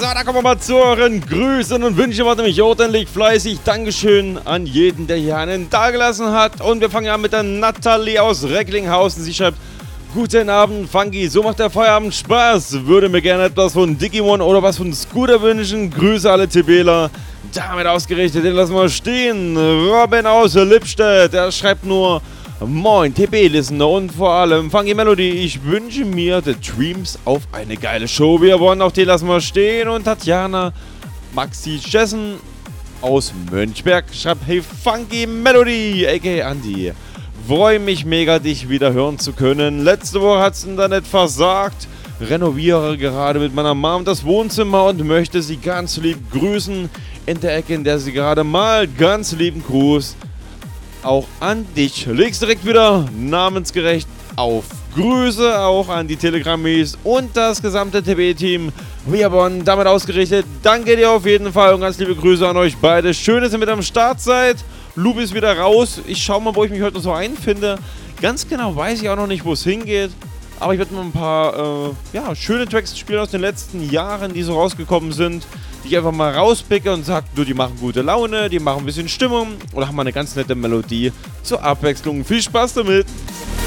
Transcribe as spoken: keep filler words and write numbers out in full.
So, da kommen wir mal zu euren Grüßen und Wünschen. Warte mich ordentlich fleißig. Dankeschön an jeden, der hier einen dagelassen hat. Und wir fangen an mit der Nathalie aus Recklinghausen. Sie schreibt: Guten Abend, Funky. So macht der Feierabend Spaß. Würde mir gerne etwas von Digimon oder was von Scooter wünschen. Grüße alle TBler. Damit ausgerichtet, den lassen wir stehen. Robin aus Lippstedt, der schreibt nur: Moin, T B-Listener und vor allem Funky Melody. Ich wünsche mir The Dreams auf eine geile Show. Wir wollen auch den lassen wir stehen. Und Tatjana Maxi Jessen aus Mönchberg schreibt: Hey Funky Melody, aka Andy. Freue mich mega, dich wieder hören zu können. Letzte Woche hat es Internet versagt. Renoviere gerade mit meiner Mom das Wohnzimmer und möchte sie ganz lieb grüßen. In der Ecke, in der sie gerade malt. Ganz lieben Gruß auch an dich. Legst direkt wieder namensgerecht auf. Grüße auch an die Telegram-Mies und das gesamte T B-Team. Viabon, damit ausgerichtet. Danke dir auf jeden Fall und ganz liebe Grüße an euch beide. Schön, dass ihr mit am Start seid. Lubi ist wieder raus. Ich schaue mal, wo ich mich heute noch so einfinde. Ganz genau weiß ich auch noch nicht, wo es hingeht. Aber ich werde mal ein paar äh, ja, schöne Tracks spielen aus den letzten Jahren, die so rausgekommen sind, die ich einfach mal rauspicke und sage, du, die machen gute Laune, die machen ein bisschen Stimmung oder haben mal eine ganz nette Melodie zur Abwechslung. Viel Spaß damit!